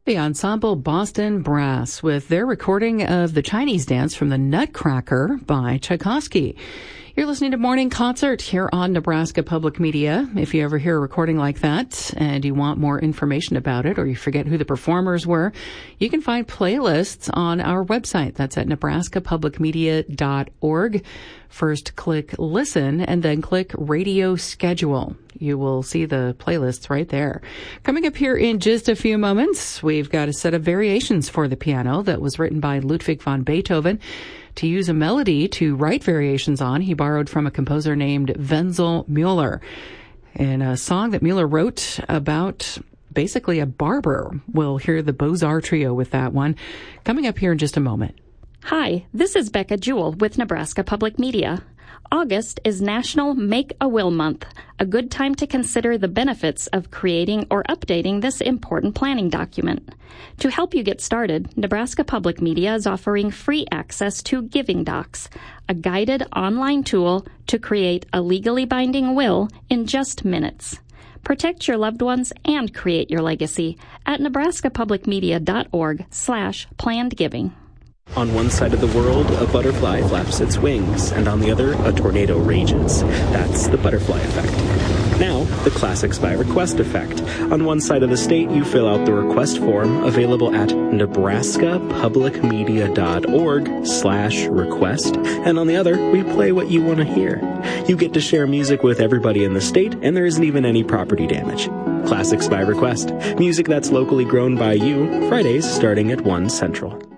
The ensemble Boston Brass with their recording of the Chinese dance from the Nutcracker by Tchaikovsky. You're listening to Morning Concert here on Nebraska Public Media. If you ever hear a recording like that and you want more information about it or you forget who the performers were, you can find playlists on our website. That's at nebraskapublicmedia.org. First click listen and then click radio schedule. You will see the playlists right there. Coming up here in just a few moments, we've got a set of variations for the piano that was written by Ludwig van Beethoven. To use a melody to write variations on, he borrowed from a composer named Wenzel Müller. In a song that Müller wrote about basically a barber. We'll hear the Beaux-Arts Trio with that one. Coming up here in just a moment. Hi, this is Becca Jewell with Nebraska Public Media. August is National Make a Will Month, a good time to consider the benefits of creating or updating this important planning document. To help you get started, Nebraska Public Media is offering free access to Giving Docs, a guided online tool to create a legally binding will in just minutes. Protect your loved ones and create your legacy at nebraskapublicmedia.org/plannedgiving. On one side of the world, a butterfly flaps its wings, and on the other, a tornado rages. That's the butterfly effect. Now, the Classics by Request effect. On one side of the state, you fill out the request form available at nebraskapublicmedia.org/request, and on the other, we play what you want to hear. You get to share music with everybody in the state, and there isn't even any property damage. Classics by Request. Music that's locally grown by you, Fridays starting at 1 Central.